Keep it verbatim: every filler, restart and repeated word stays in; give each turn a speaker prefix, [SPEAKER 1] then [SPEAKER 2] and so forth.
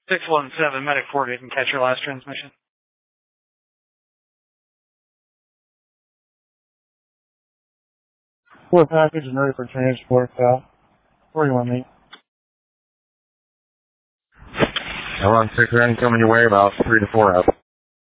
[SPEAKER 1] six one seven, Medic four, you can catch your last transmission.
[SPEAKER 2] Four package and ready for transport, pal. Where do you want me?
[SPEAKER 3] I run six in, coming your way about three to four out.